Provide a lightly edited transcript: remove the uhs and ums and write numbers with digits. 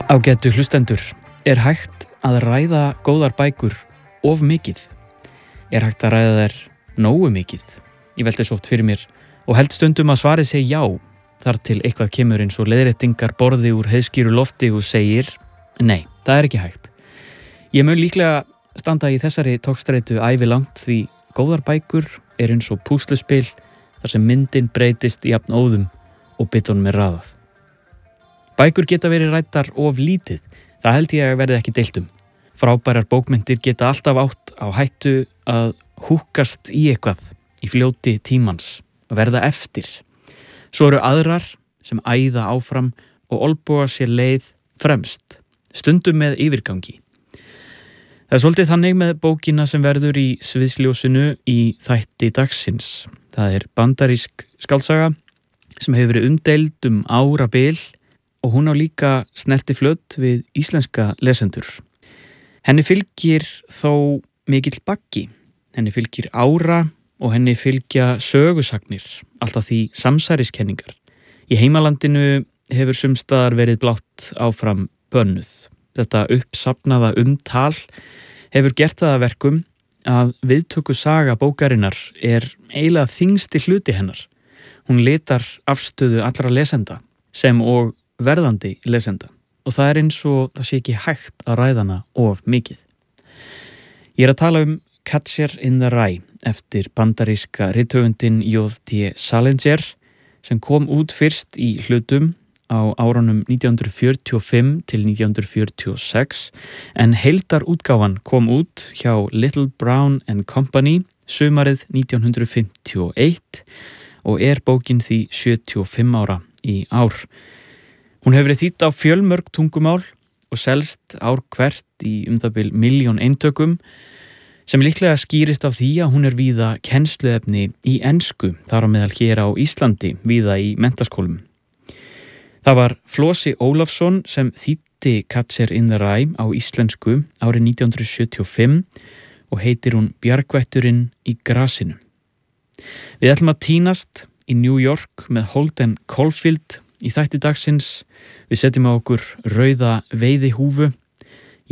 Ágætu hlustendur, er hægt að ræða góðar bækur of mikið? Er hægt að ræða þær nógu mikið? Ég velti svo oft fyrir mér og held stundum að svarið sé já, þar til eitthvað kemur eins og leiðréttingar borði úr heiðskíru lofti og segir nei, það er ekki hægt. Ég mun líklega standa í þessari togstreitu ævilangt því góðar bækur er eins og púsluspil þar sem myndin breytist í jafn óðum og bitunum er raðað. Bækur geta verið ræddar of lítið, það held ég að verði ekki deilt um. Frábærar bókmenntir geta alltaf átt á hættu að húkast í eitthvað í fljóti tímans og verða eftir. Svo eru aðrar sem æða áfram og olnboga sér leið fremst, stundum með yfirgangi. Það er svolítið þannig með bókina sem verður í sviðsljósinu í þætti dagsins. Það er bandarísk skáldsaga sem hefur verið umdeild árabil og hún á líka snertiflöt við íslenska lesendur. Henni fylgir þó mikill baggi. Henni fylgir ára og henni fylgja sögusagnir, alltaf því samsæriskenningar. Í heimalandinu hefur sumstaðar verið blátt áfram bönnuð. Þetta uppsafnaða umtal hefur gert það að verkum að viðtöku saga bókarinnar er eiginlega þyngsti hluti hennar. Hún litar afstöðu allra lesenda sem og verðandi lesenda og það er eins og það sé ekki hægt að ræða hana of mikið. Ég er að tala Catcher in the Rye eftir bandaríska rithöfundinn J.D. Salinger sem kom út fyrst í hlutum á árunum 1945 til 1946 en heildarútgáfan kom út hjá Little Brown and Company sumarið 1951 og er bókin því 75 ára í ár. Hún hefur verið þýdd á fjölmörg tungumál og selst ár hvert í það bil 1 milljón eintökum sem líklega skýrist af því að hún er víða kennsluefni í ensku, þar á meðal hér á Íslandi, víða í menntaskólum. Það var Flosi Ólafsson sem þýddi Catcher in the Rye á íslensku árið 1975 og heitir hún Bjargvætturinn í grasinu. Við ætlum að tínast í New York með Holden Caulfield í þætti dagsins. Við setjum á okkur rauða veiðihúfu